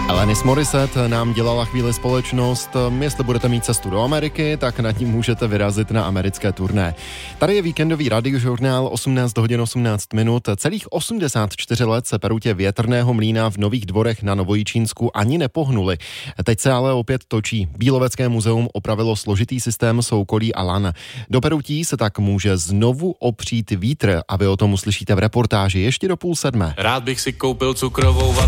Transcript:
Alanis Morissette nám dělala chvíli společnost. Jestli budete mít cestu do Ameriky, tak nad tím můžete vyrazit na americké turné. Tady je víkendový radiožurnál 18 hodin 18 minut. Celých 84 let se perutě větrného mlýna v Nových Dvorech na Novojičínsku ani nepohnuli. Teď se ale opět točí. Bílovecké muzeum opravilo složitý systém soukolí a lan. Do perutí se tak může znovu opřít vítr a vy o tom uslyšíte v reportáži ještě do 6:30. Rád bych si koupil cukrovou